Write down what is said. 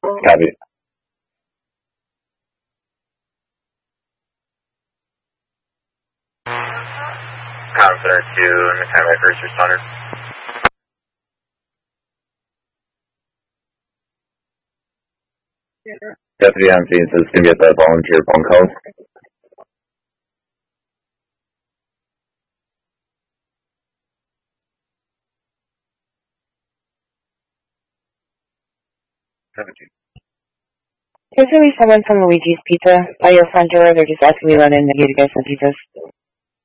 Copy. Comm Center to Mechanic First Responder. Deputy on scene says can get that volunteer phone call. There's going to be someone from Luigi's Pizza by your front door. They're just asking me to let in to get you guys some pizzas.